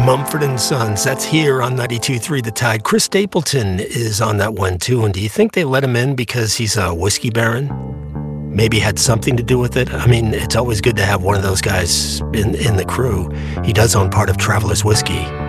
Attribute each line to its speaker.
Speaker 1: Mumford and Sons. That's here on 92.3 The Tide. Chris Stapleton is on that one, too. And do you think they let him in because he's a whiskey baron? Maybe had something to do with it? I mean, it's always good to have one of those guys in the crew. He does own part of Traveler's Whiskey.